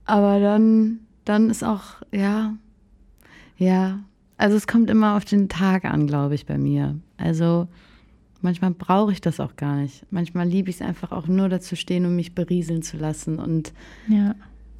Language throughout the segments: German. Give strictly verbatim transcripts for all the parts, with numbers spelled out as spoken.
Aber dann, dann ist auch, ja, ja, also es kommt immer auf den Tag an, glaube ich, bei mir. Also manchmal brauche ich das auch gar nicht. Manchmal liebe ich es einfach auch nur dazu stehen und mich berieseln zu lassen und ja.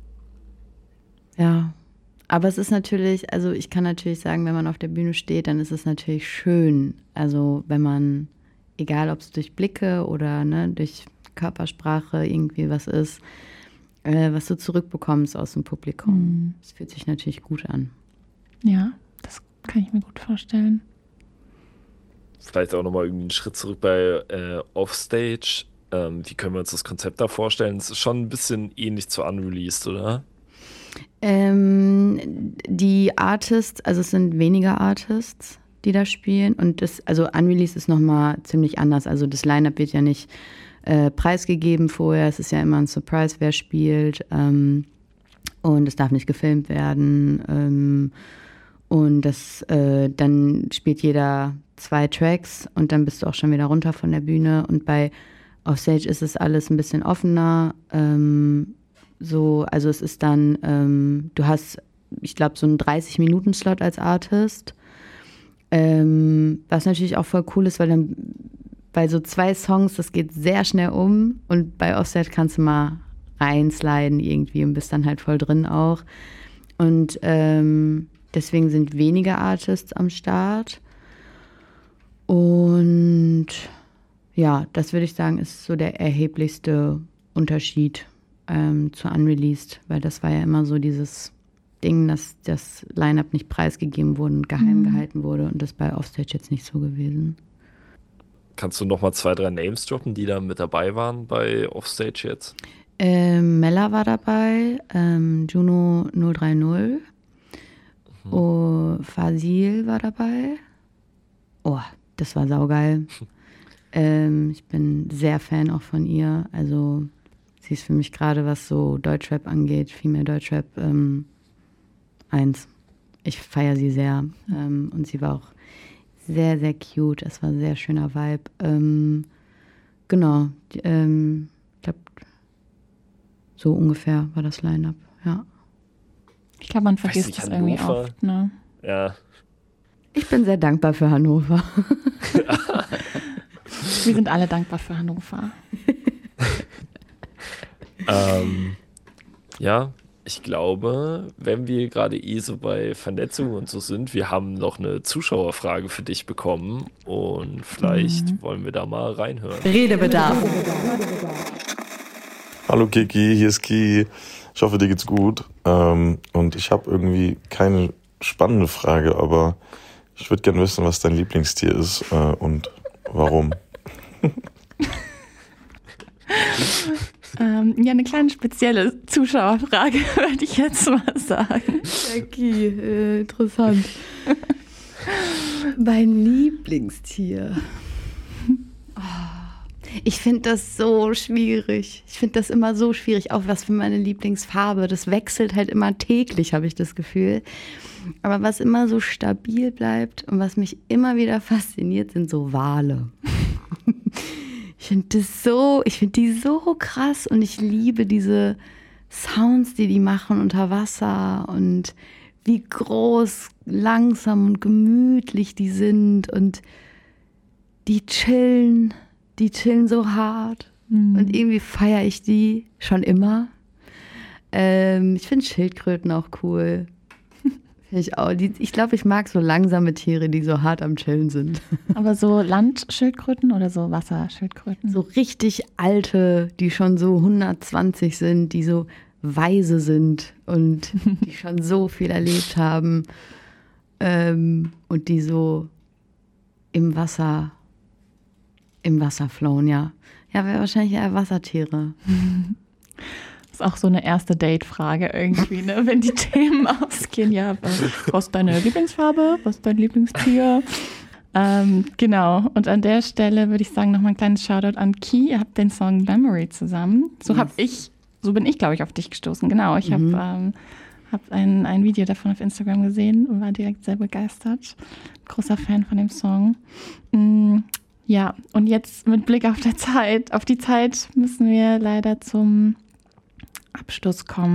Ja, aber es ist natürlich, also ich kann natürlich sagen, wenn man auf der Bühne steht, dann ist es natürlich schön. Also wenn man, egal ob es durch Blicke oder ne, durch Körpersprache irgendwie was ist, äh, was du zurückbekommst aus dem Publikum. Es mhm. fühlt sich natürlich gut an. Ja, das kann ich mir gut vorstellen. Vielleicht auch nochmal irgendwie einen Schritt zurück bei äh, Offstage. Ähm, wie können wir uns das Konzept da vorstellen? Es ist schon ein bisschen ähnlich zu Unreleased, oder? Ähm, die Artists, also es sind weniger Artists, die da spielen. Und das, also Unreleased ist nochmal ziemlich anders. Also das Line-Up wird ja nicht äh, preisgegeben vorher. Es ist ja immer ein Surprise, wer spielt. Ähm, und es darf nicht gefilmt werden. Ähm, und das, äh, dann spielt jeder zwei Tracks und dann bist du auch schon wieder runter von der Bühne. Und bei Offstage ist es alles ein bisschen offener. Ähm, So, also es ist dann, ähm, du hast, ich glaube, so einen dreißig-Minuten-Slot als Artist, ähm, was natürlich auch voll cool ist, weil dann bei so zwei Songs, das geht sehr schnell um und bei Offstage kannst du mal reinsliden irgendwie und bist dann halt voll drin auch. Und ähm, deswegen sind weniger Artists am Start. Und ja, das würde ich sagen, ist so der erheblichste Unterschied Ähm, zu Unreleased, weil das war ja immer so dieses Ding, dass das Line-Up nicht preisgegeben wurde und geheim mhm. gehalten wurde und das bei Offstage jetzt nicht so gewesen. Kannst du noch mal zwei, drei Names droppen, die da mit dabei waren bei Offstage jetzt? Ähm, Mella war dabei, ähm, Juno null drei null, mhm. oh, Fazil war dabei. Oh, das war saugeil. ähm, ich bin sehr Fan auch von ihr, also sie ist für mich gerade, was so Deutschrap angeht, Female Deutschrap, ähm, eins. Ich feiere sie sehr. Ähm, und sie war auch sehr, sehr cute. Es war ein sehr schöner Vibe. Ähm, genau. Die, ähm, ich glaube, so ungefähr war das Line-Up, ja. Ich glaube, man vergisst nicht, das irgendwie oft, ne? Ja. Ich bin sehr dankbar für Hannover. Wir sind alle dankbar für Hannover. Ähm, ja, ich glaube, wenn wir gerade eh so bei Vernetzung und so sind, wir haben noch eine Zuschauerfrage für dich bekommen und vielleicht mhm. wollen wir da mal reinhören. Redebedarf. Hallo Kiki, hier ist Ki. Ich hoffe, dir geht's gut. Ähm, und ich habe irgendwie keine spannende Frage, aber ich würde gerne wissen, was dein Lieblingstier ist äh, und warum. Ähm, ja, eine kleine spezielle Zuschauerfrage, würde ich jetzt mal sagen. Okay, äh, interessant. Mein Lieblingstier. Oh, ich finde das so schwierig. Ich finde das immer so schwierig. Auch was für meine Lieblingsfarbe. Das wechselt halt immer täglich, habe ich das Gefühl. Aber was immer so stabil bleibt und was mich immer wieder fasziniert, sind so Wale. Ich finde das so, ich finde die so krass und ich liebe diese Sounds, die die machen unter Wasser und wie groß, langsam und gemütlich die sind und die chillen, die chillen so hart mhm. und irgendwie feiere ich die schon immer. Ähm, ich finde Schildkröten auch cool. Ich auch. Die, ich glaube, ich mag so langsame Tiere, die so hart am Chillen sind. Aber so Landschildkröten oder so Wasserschildkröten? So richtig alte, die schon so hundertzwanzig sind, die so weise sind und die schon so viel erlebt haben ähm, und die so im Wasser, im Wasser flowen, ja. Ja, wäre wahrscheinlich eher Wassertiere. Das ist auch so eine erste Date-Frage irgendwie, ne? Wenn die Themen ausgehen. Ja, was ist deine Lieblingsfarbe? Was ist dein Lieblingstier? ähm, genau. Und an der Stelle würde ich sagen, nochmal ein kleines Shoutout an Ki. Ihr habt den Song Memory zusammen. So yes. habe ich, so bin ich, glaube ich, auf dich gestoßen. Genau. Ich mhm. habe ähm, hab ein, ein Video davon auf Instagram gesehen und war direkt sehr begeistert. Großer Fan von dem Song. Mhm. Ja, und jetzt mit Blick auf der Zeit, auf die Zeit müssen wir leider zum Abschluss kommen.